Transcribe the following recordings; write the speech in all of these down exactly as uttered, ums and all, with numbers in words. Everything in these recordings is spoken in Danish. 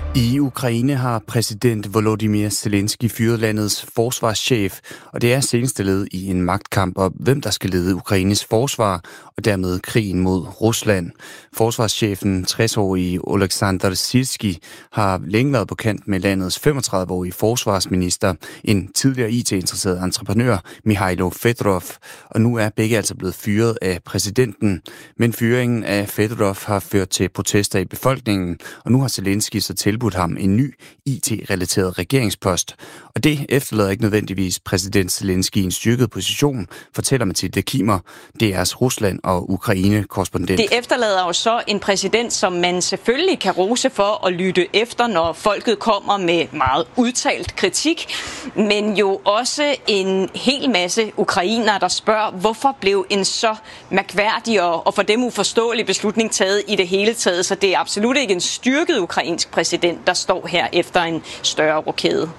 I Ukraine har præsident Volodymyr Zelensky fyret landets forsvarschef, og det er seneste led i en magtkamp om, hvem der skal lede Ukraines forsvar, og dermed krigen mod Rusland. Forsvarschefen, tres-årige Oleksandr Syrskij, har længe været på kant med landets femogtredive-årige forsvarsminister, en tidligere I T-interesseret entreprenør, Mikhailo Fedorov, og nu er begge altså blevet fyret af præsidenten. Men fyringen af Fedorov har ført til protester i befolkningen, og nu har Zelensky så tilbudt ham en ny I T-relateret regeringspost. Og det efterlader ikke nødvendigvis præsident Zelensky i en styrket position, fortæller Mathilde Kimer, D R's Rusland- og Ukraine-korrespondent. Det efterlader jo så en præsident, som man selvfølgelig kan rose for at lytte efter, når folket kommer med meget udtalt kritik, men jo også en hel masse ukrainere, der spørger, hvorfor blev en så mærkværdig og, og for dem uforståelig beslutning taget i det hele taget. Så det er absolut ikke en styrket ukrainsk præsident, der står her efter en større rokade.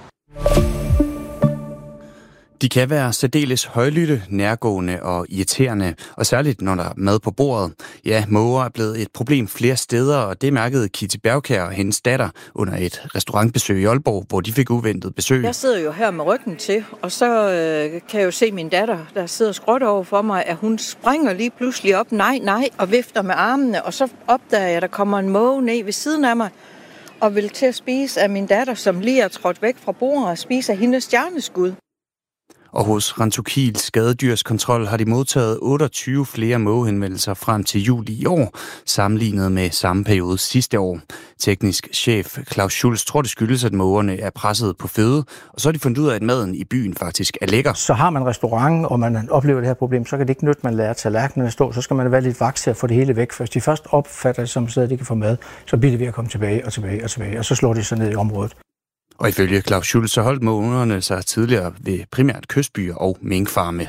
De kan være særdeles højlytte, nærgående og irriterende, og særligt når der er mad på bordet. Ja, måger er blevet et problem flere steder, og det mærkede Kitty Bergkjær og hendes datter under et restaurantbesøg i Aalborg, hvor de fik uventet besøg. Jeg sidder jo her med ryggen til, og så øh, kan jeg jo se min datter, der sidder skråt over for mig, at hun springer lige pludselig op, nej, nej, og vifter med armene, og så opdager jeg, at der kommer en måge ned ved siden af mig, og vil til at spise af min datter, som lige er trådt væk fra bordet og spise af hendes stjerneskud. Og hos Rentokil Skadedyrskontrol har de modtaget otteogtyve flere mågehenvendelser frem til juli i år, sammenlignet med samme periode sidste år. Teknisk chef Claus Schulz tror, det skyldes, at mågerne er presset på føde, og så har de fundet ud af, at maden i byen faktisk er lækker. Så har man restaurant, og man oplever det her problem, så kan det ikke nytte, man lader tallerkenerne stå, så skal man være lidt vaks til at få det hele væk. Hvis de først opfatter det som sted, at de kan få mad, så bliver det ved at komme tilbage og tilbage og tilbage, og så slår de så ned i området. Og ifølge Claus Schulz, så holdt mågerne sig tidligere ved primært kystbyer og minkfarme.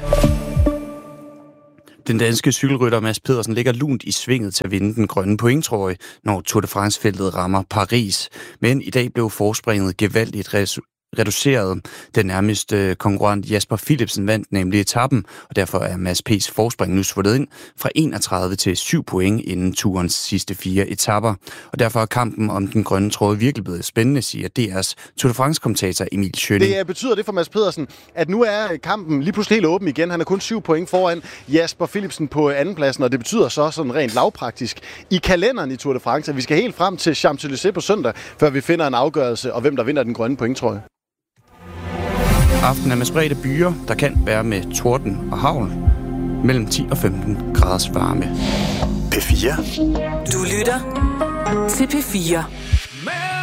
Den danske cykelrytter Mads Pedersen ligger lunt i svinget til at vinde den grønne pointtrøje, når Tour de France-feltet rammer Paris. Men i dag blev forspringet gevaldigt reduceret. Den nærmeste konkurrent Jasper Philipsen vandt nemlig etappen, og derfor er Mads P's forspring nu svundet ind fra enogtredive til syv point inden turens sidste fire etapper. Og derfor er kampen om den grønne trøje virkelig blevet spændende, siger D R's Tour de France-kommentator Emil Schønning. Det betyder det for Mads Pedersen, at nu er kampen lige pludselig helt åben igen. Han er kun syv point foran Jasper Philipsen på andenpladsen, og det betyder så sådan rent lavpraktisk i kalenderen i Tour de France, at vi skal helt frem til Champs-Élysées på søndag, før vi finder en afgørelse, og hvem der vinder den grønne pointtrøje. Aften er med spredte byer, der kan være med torden og hagl, mellem ti og femten graders varme. P fire. Du lytter til P fire.